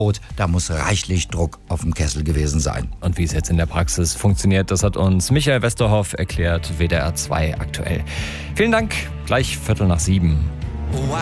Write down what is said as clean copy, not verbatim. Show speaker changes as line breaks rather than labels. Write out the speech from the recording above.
Da muss reichlich Druck auf dem Kessel gewesen sein.
Und wie es jetzt in der Praxis funktioniert, das hat uns Michael Westerhoff erklärt, WDR 2 aktuell. Vielen Dank, gleich 6:15.